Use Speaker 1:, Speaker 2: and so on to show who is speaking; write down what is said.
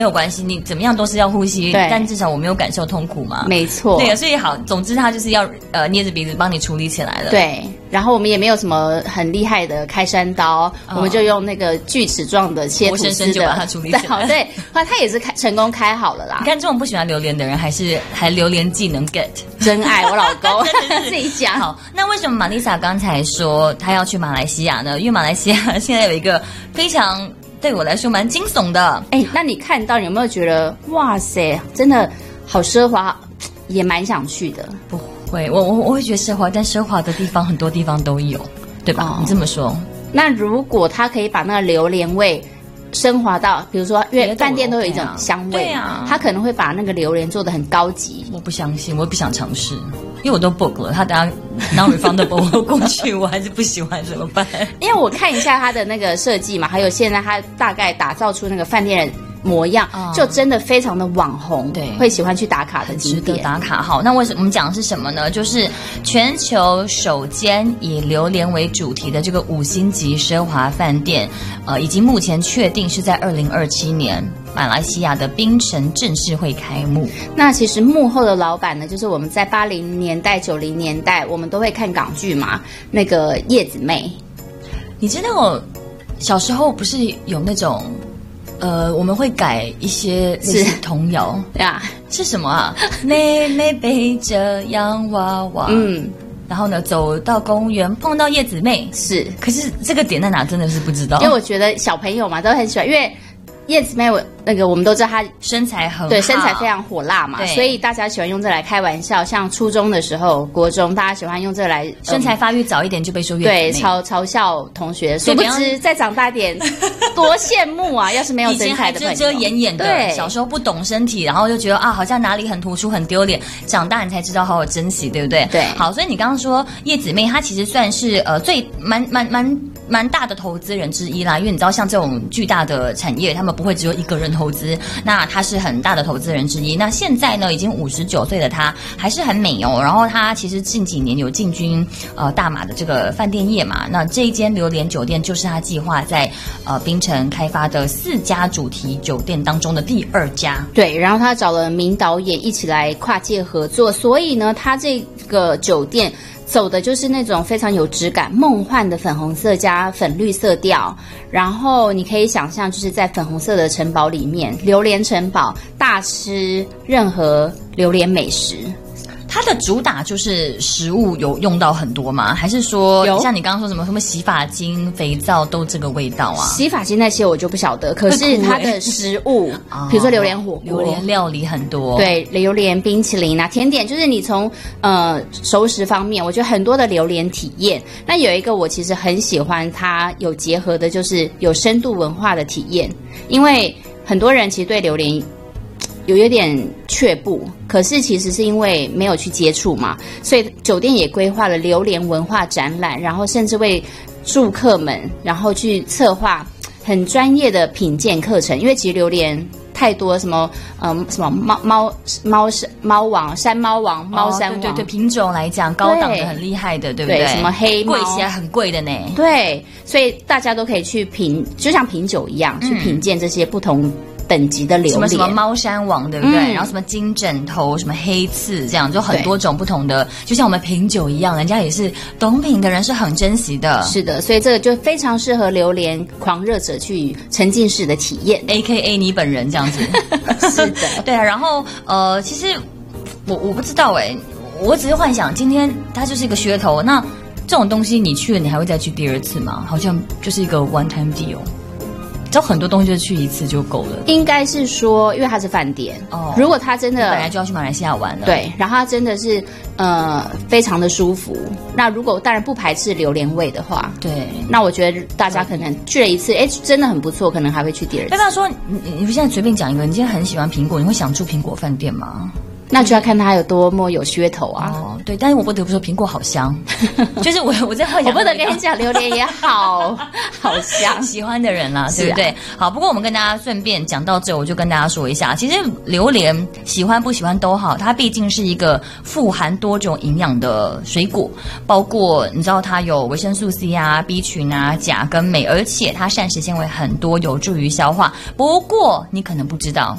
Speaker 1: 没有关系，你怎么样都是要呼吸，但至少我没有感受痛苦嘛。
Speaker 2: 没错，
Speaker 1: 对，所以好，总之他就是要捏着鼻子帮你处理起来了。
Speaker 2: 对，然后我们也没有什么很厉害的开山刀，我们就用那个锯齿状的切吐司的，活生生就
Speaker 1: 把它处理起来。
Speaker 2: 对，后来他也是成功开好了啦。
Speaker 1: 你看这种不喜欢榴莲的人，还榴莲技能 get
Speaker 2: 真爱我老公自己讲。
Speaker 1: 好，那为什么玛丽莎刚才说她要去马来西亚呢？因为马来西亚现在有一个非常对我来说蛮惊悚的。
Speaker 2: 那你看到有没有觉得哇塞，真的好奢华，也蛮想去的？
Speaker 1: 不会，我会觉得奢华，但奢华的地方很多地方都有，对吧？你这么说。
Speaker 2: 那如果他可以把那个榴莲味升华到，比如说，因为饭店都有一种香味，对啊，他可能会把那个榴莲做得很高级。
Speaker 1: 我不相信，我不想尝试，因为我都 book 了，他等下 non-refundable 我过去，我还是不喜欢怎么办？
Speaker 2: 因为我看一下他的那个设计嘛，还有现在他大概打造出那个饭店的模样，就真的非常的网红，对，会喜欢去打卡的景点，
Speaker 1: 值得打卡。好，那为什么我们讲的是什么呢？就是全球首间以榴莲为主题的这个5星级奢华饭店，已经目前确定是在2027年马来西亚的槟城正式会开幕。
Speaker 2: 那其实幕后的老板呢，就是我们在80年代、90年代，我们都会看港剧嘛，那个叶子妹。
Speaker 1: 你知道我小时候不是有那种？我们会改一些类似童谣
Speaker 2: 呀，
Speaker 1: 是什么啊？妹妹背着洋娃娃，然后呢，走到公园碰到叶子妹，
Speaker 2: 是。
Speaker 1: 可是这个点在哪，真的是不知道。
Speaker 2: 因为我觉得小朋友嘛都很喜欢，因为叶子妹我们都知道她
Speaker 1: 身材很好，
Speaker 2: 对，身材非常火辣嘛，所以大家喜欢用这来开玩笑。像初中的时候、国中，大家喜欢用这来
Speaker 1: 身材发育早一点就被说叶子妹，
Speaker 2: 对，嘲笑同学。殊不知再长大点，多羡慕啊！要是没有身材的朋友，
Speaker 1: 以前还遮遮掩掩的，对，小时候不懂身体，然后就觉得好像哪里很突出、很丢脸。长大你才知道好好珍惜，对不对？
Speaker 2: 对。
Speaker 1: 好，所以你刚刚说叶子妹，她其实算是最蛮大的投资人之一啦，因为你知道像这种巨大的产业，他们不会只有一个人投资，那他是很大的投资人之一。那现在呢，已经59岁的他还是很美哦。然后他其实近几年有进军大马的这个饭店业嘛，那这一间榴莲酒店就是他计划在槟城开发的4家主题酒店当中的第2家。
Speaker 2: 对，然后他找了名导演一起来跨界合作，所以呢，他这个酒店走的就是那种非常有质感、梦幻的粉红色加粉绿色调，然后你可以想象，就是在粉红色的城堡里面，榴莲城堡大吃任何榴莲美食。
Speaker 1: 它的主打就是食物有用到很多吗？还是说像你刚刚说什么洗发精、肥皂都这个味道啊？
Speaker 2: 洗发精那些我就不晓得，可是它的食物，比如说榴莲火锅、
Speaker 1: 榴莲料理很多，
Speaker 2: 对，榴莲冰淇淋啊，甜点，就是你从熟食方面，我觉得很多的榴莲体验。那有一个我其实很喜欢，它有结合的就是有深度文化的体验，因为很多人其实对榴莲有点却步，可是其实是因为没有去接触嘛，所以酒店也规划了榴莲文化展览，然后甚至为住客们然后去策划很专业的品鉴课程，因为其实榴莲太多什么什么猫王、山猫王、猫山王，
Speaker 1: 对，品种来讲高档的很厉害的，对不对？
Speaker 2: 什么黑猫
Speaker 1: 贵起来很贵的呢。
Speaker 2: 对，所以大家都可以去品，就像品酒一样，去品鉴这些不同等级的榴莲，
Speaker 1: 什么猫山王，对不对？然后什么金枕头、什么黑刺，这样就很多种不同的，就像我们品酒一样，人家也是懂品的人是很珍惜的。
Speaker 2: 是的，所以这个就非常适合榴莲狂热者去沉浸式的体验
Speaker 1: ，AKA 你本人这样子。
Speaker 2: 是的，
Speaker 1: 对啊。然后其实我不知道我只是幻想今天它就是一个噱头，那这种东西你去了，你还会再去第2次吗？好像就是一个 one time deal。知道很多东西就去1次就够了，
Speaker 2: 应该是说，因为它是饭店如果它真的
Speaker 1: 本来就要去马来西亚玩了，
Speaker 2: 对，然后它真的是非常的舒服。那如果当然不排斥榴莲味的话，
Speaker 1: 对，那
Speaker 2: 我觉得大家可能去了1次，真的很不错，可能还会去第2次。
Speaker 1: 那他说你现在随便讲一个，你今天很喜欢苹果，你会想住苹果饭店吗？
Speaker 2: 那就要看它有多么有噱头啊。
Speaker 1: 哦，对，但是我不得不说，苹果好香，就是我在幻想，
Speaker 2: 我不能跟你讲，榴莲也好香，
Speaker 1: 喜欢的人啦，对不对？好，不过我们跟大家顺便讲到这，我就跟大家说一下，其实榴莲喜欢不喜欢都好，它毕竟是一个富含多种营养的水果，包括你知道它有维生素 C 啊、B 群啊、钾跟镁，而且它膳食纤维很多，有助于消化。不过你可能不知道，